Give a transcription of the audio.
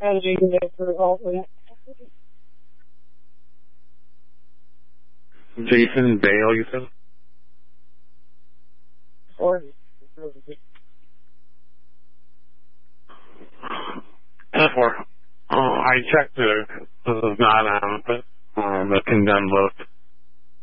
editing it for alternate. Jason Bale, you said? Or I checked it. This is not on the condemned list.